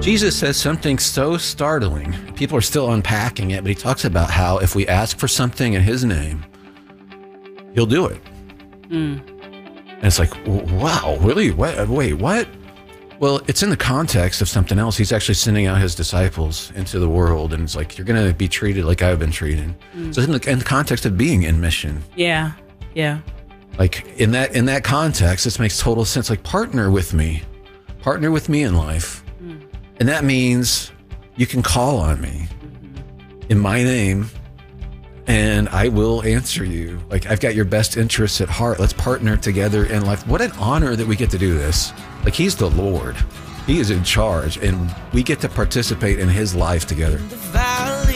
Jesus says something so startling. People are still unpacking it, but he talks about how if we ask for something in his name, he'll do it. And it's like, wow, really? Wait, what? Well, it's in the context of something else. He's actually sending out his disciples into the world, and it's like, you're going to be treated like I've been treated. So in the context of being in mission. Yeah. Like in that context, this makes total sense. Like partner with me in life. And that means you can call on me in my name and I will answer you. Like I've got your best interests at heart. Let's partner together in life. What an honor that we get to do this. Like he's the Lord. He is in charge and we get to participate in his life together.